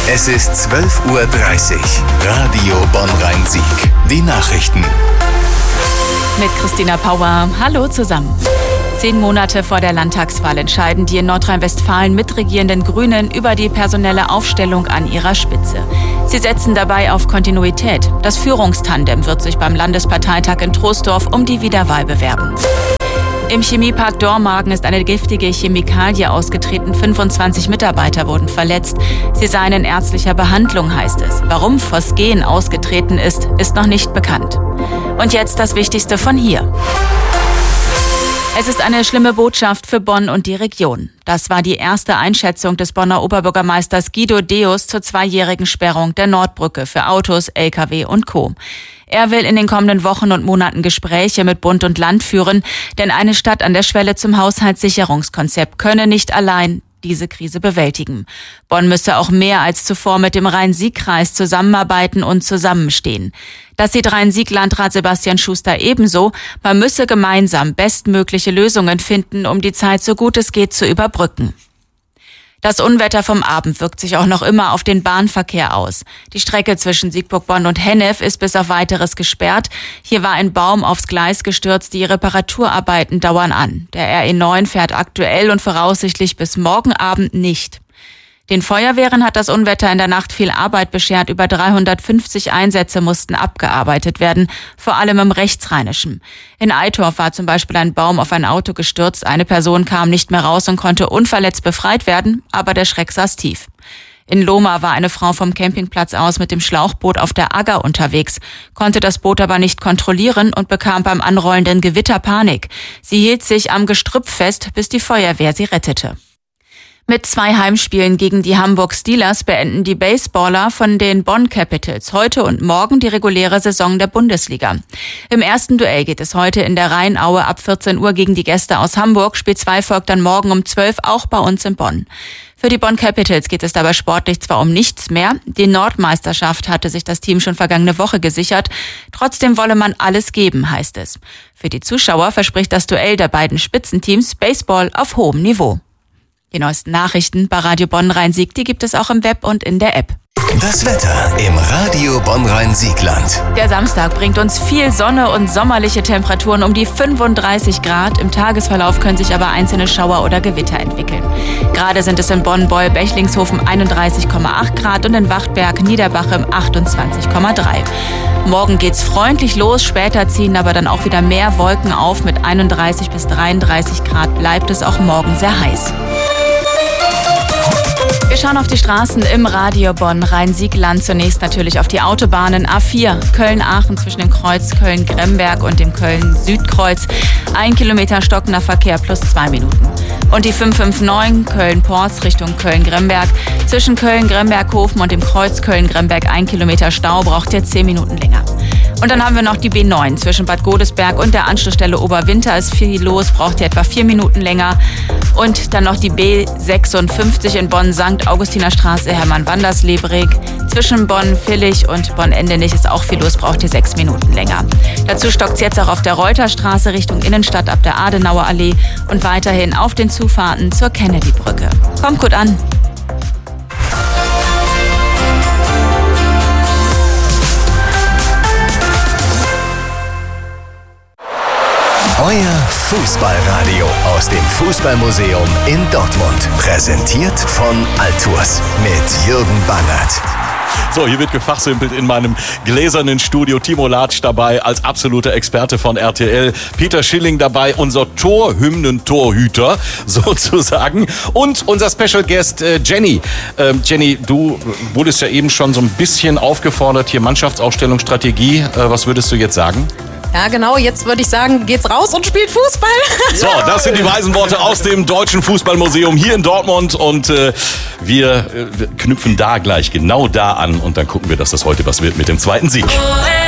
Es ist 12:30 Uhr. Radio Bonn-Rhein-Sieg. Die Nachrichten. Mit Christina Pauer. Hallo zusammen. 10 Monate vor der Landtagswahl entscheiden die in Nordrhein-Westfalen mitregierenden Grünen über die personelle Aufstellung an ihrer Spitze. Sie setzen dabei auf Kontinuität. Das Führungstandem wird sich beim Landesparteitag in Troisdorf um die Wiederwahl bewerben. Im Chemiepark Dormagen ist eine giftige Chemikalie ausgetreten. 25 Mitarbeiter wurden verletzt. Sie seien in ärztlicher Behandlung, heißt es. Warum Phosgen ausgetreten ist, ist noch nicht bekannt. Und jetzt das Wichtigste von hier. Es ist eine schlimme Botschaft für Bonn und die Region. Das war die erste Einschätzung des Bonner Oberbürgermeisters Guido Deus zur 2-jährigen Sperrung der Nordbrücke für Autos, Lkw und Co. Er will in den kommenden Wochen und Monaten Gespräche mit Bund und Land führen, denn eine Stadt an der Schwelle zum Haushaltssicherungskonzept könne nicht allein diese Krise bewältigen. Bonn müsse auch mehr als zuvor mit dem Rhein-Sieg-Kreis zusammenarbeiten und zusammenstehen. Das sieht Rhein-Sieg-Landrat Sebastian Schuster ebenso. Man müsse gemeinsam bestmögliche Lösungen finden, um die Zeit so gut es geht zu überbrücken. Das Unwetter vom Abend wirkt sich auch noch immer auf den Bahnverkehr aus. Die Strecke zwischen Siegburg-Bonn und Hennef ist bis auf Weiteres gesperrt. Hier war ein Baum aufs Gleis gestürzt. Die Reparaturarbeiten dauern an. Der RE9 fährt aktuell und voraussichtlich bis morgen Abend nicht. Den Feuerwehren hat das Unwetter in der Nacht viel Arbeit beschert. Über 350 Einsätze mussten abgearbeitet werden, vor allem im Rechtsrheinischen. In Eitorf war zum Beispiel ein Baum auf ein Auto gestürzt. Eine Person kam nicht mehr raus und konnte unverletzt befreit werden, aber der Schreck saß tief. In Lohmar war eine Frau vom Campingplatz aus mit dem Schlauchboot auf der Agger unterwegs, konnte das Boot aber nicht kontrollieren und bekam beim anrollenden Gewitter Panik. Sie hielt sich am Gestrüpp fest, bis die Feuerwehr sie rettete. Mit 2 Heimspielen gegen die Hamburg Steelers beenden die Baseballer von den Bonn Capitals heute und morgen die reguläre Saison der Bundesliga. Im ersten Duell geht es heute in der Rheinaue ab 14 Uhr gegen die Gäste aus Hamburg. Spiel 2 folgt dann morgen um 12 auch bei uns in Bonn. Für die Bonn Capitals geht es dabei sportlich zwar um nichts mehr. Die Nordmeisterschaft hatte sich das Team schon vergangene Woche gesichert. Trotzdem wolle man alles geben, heißt es. Für die Zuschauer verspricht das Duell der beiden Spitzenteams Baseball auf hohem Niveau. Die neuesten Nachrichten bei Radio Bonn-Rhein-Sieg, die gibt es auch im Web und in der App. Das Wetter im Radio Bonn-Rhein-Siegland. Der Samstag bringt uns viel Sonne und sommerliche Temperaturen um die 35 Grad. Im Tagesverlauf können sich aber einzelne Schauer oder Gewitter entwickeln. Gerade sind es in Bonn, Beul, Bechlingshofen 31,8 Grad und in Wachtberg, Niederbachem 28,3. Morgen geht's freundlich los, später ziehen aber dann auch wieder mehr Wolken auf. Mit 31 bis 33 Grad bleibt es auch morgen sehr heiß. Wir schauen auf die Straßen im Radio Bonn-Rhein-Siegland. Zunächst natürlich auf die Autobahnen A4 Köln-Aachen zwischen dem Kreuz Köln-Gremberg und dem Köln-Südkreuz. 1 Kilometer stockender Verkehr plus 2 Minuten. Und die 559 Köln-Porz Richtung Köln-Gremberg. Zwischen Köln-Gremberg-Hofen und dem Kreuz Köln-Gremberg 1 Kilometer Stau, braucht ihr 10 Minuten länger. Und dann haben wir noch die B9 zwischen Bad Godesberg und der Anschlussstelle Oberwinter ist viel los, braucht ihr etwa 4 Minuten länger. Und dann noch die B56 in Bonn-St. Augustinerstraße, Hermann-Wanders-Lebrig. Zwischen Bonn-Villig und Bonn-Endenich ist auch viel los, braucht ihr 6 Minuten länger. Dazu stockt es jetzt auch auf der Reuterstraße Richtung Innenstadt ab der Adenauer Allee und weiterhin auf den Zufahrten zur Kennedy-Brücke. Kommt gut an! Euer Fußballradio aus dem Fußballmuseum in Dortmund. Präsentiert von Altours mit Jürgen Bannert. So, hier wird gefachsimpelt in meinem gläsernen Studio. Timo Latsch dabei als absoluter Experte von RTL. Peter Schilling dabei, unser Torhymnen-Torhüter sozusagen. Und unser Special Guest Jenny. Jenny, du wurdest ja eben schon so ein bisschen aufgefordert, hier Mannschaftsaufstellung, Strategie. Was würdest du jetzt sagen? Ja, genau. Jetzt würde ich sagen, geht's raus und spielt Fußball. So, das sind die weisen Worte aus dem Deutschen Fußballmuseum hier in Dortmund. Und wir knüpfen da gleich genau da an. Und dann gucken wir, dass das heute was wird mit dem zweiten Sieg.